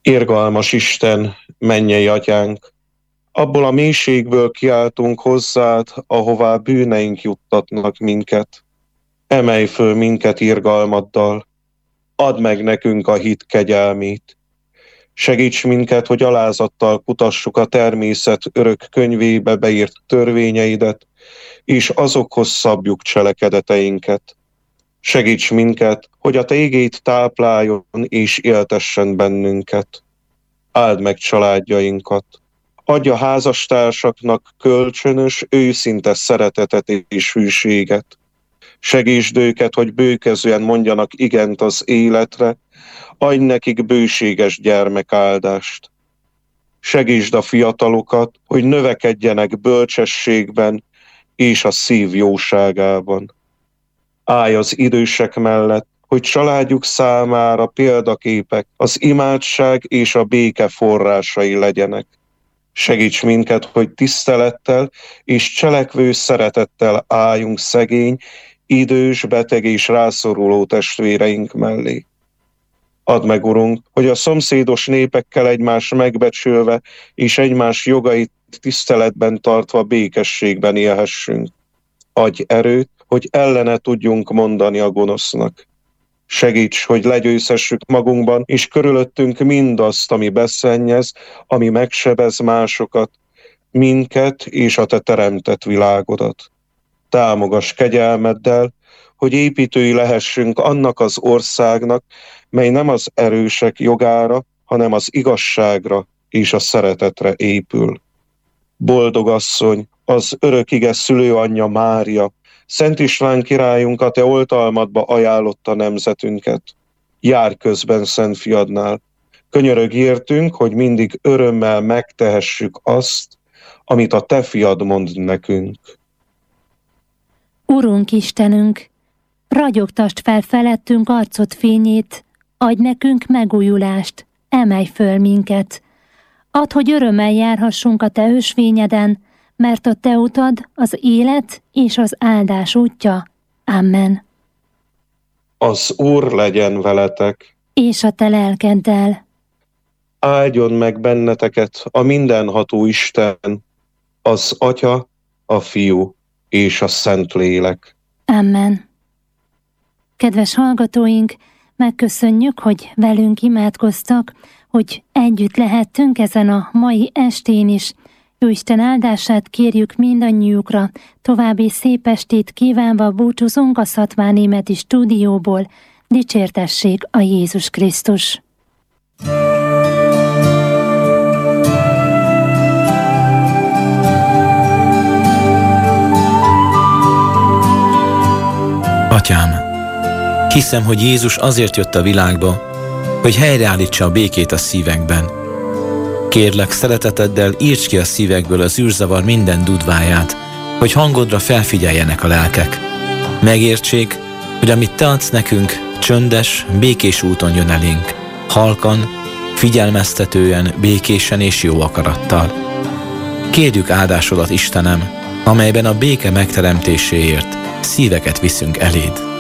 Irgalmas Isten, mennyei atyánk, abból a mélységből kiáltunk hozzád, ahová bűneink juttatnak minket. Emelj föl minket irgalmaddal, add meg nekünk a hit kegyelmét. Segíts minket, hogy alázattal kutassuk a természet örök könyvébe beírt törvényeidet, és azokhoz szabjuk cselekedeteinket. Segíts minket, hogy a te igéd tápláljon és éltessen bennünket. Áld meg családjainkat. Adj a házastársaknak kölcsönös, őszinte szeretetet és hűséget. Segítsd őket, hogy bőkezően mondjanak igent az életre, adj nekik bőséges gyermekáldást. Segítsd a fiatalokat, hogy növekedjenek bölcsességben és a szív jóságában. Állj az idősek mellett, hogy családjuk számára példaképek, az imádság és a béke forrásai legyenek. Segíts minket, hogy tisztelettel és cselekvő szeretettel álljunk szegény, idős, beteg és rászoruló testvéreink mellé. Add meg, Urunk, hogy a szomszédos népekkel egymást megbecsülve és egymás jogait tiszteletben tartva békességben élhessünk. Adj erőt, hogy ellene tudjunk mondani a gonosznak. Segíts, hogy legyőzhessük magunkban és körülöttünk mindazt, ami beszennyez, ami megsebez másokat, minket és a te teremtett világodat. Támogass kegyelmeddel, hogy építői lehessünk annak az országnak, mely nem az erősek jogára, hanem az igazságra és a szeretetre épül. Boldog asszony, az örökige szülőanyja Mária, Szent István királyunk a te oltalmadba ajánlotta nemzetünket. Járj közben Szent Fiadnál. Könyörögj értünk, hogy mindig örömmel megtehessük azt, amit a te fiad mond nekünk. Urunk Istenünk, ragyogtasd fel felettünk arcod fényét, adj nekünk megújulást, emelj föl minket. Add, hogy örömmel járhassunk a te ösvényeden, mert a te utad az élet és az áldás útja. Amen. Az Úr legyen veletek. És a te lelkeddel. Áldjon meg benneteket a mindenható Isten, az Atya, a Fiú és a Szentlélek. Amen. Kedves hallgatóink, megköszönjük, hogy velünk imádkoztak, hogy együtt lehettünk ezen a mai estén is. Jóisten áldását kérjük mindannyiukra, további szép estét kívánva búcsúzunk a Szatmárnémeti stúdióból. Dicsértessék a Jézus Krisztus! Atyám, hiszem, hogy Jézus azért jött a világba, hogy helyreállítsa a békét a szívekben. Kérlek, szereteteddel írts ki a szívekből az űrzavar minden dudváját, hogy hangodra felfigyeljenek a lelkek. Megértsék, hogy amit te adsz nekünk, csöndes, békés úton jön elénk, halkan, figyelmeztetően, békésen és jó akarattal. Kérjük áldásodat, Istenem, amelyben a béke megteremtéséért szíveket viszünk eléd.